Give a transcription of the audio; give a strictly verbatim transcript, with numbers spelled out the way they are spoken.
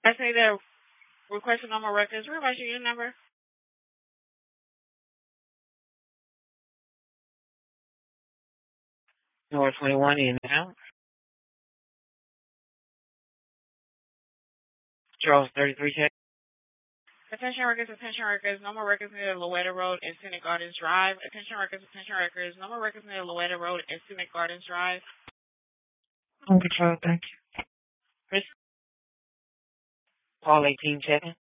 I say that requesting no more records. What's your unit number? Number twenty-one in now. Charles thirty-three check. Attention records, attention records. No more records near Loetta Road and Scenic Gardens Drive. Attention records, attention records. No more records near Loetta Road and Scenic Gardens Drive. On control, thank you. Chris. Paul eighteen checking.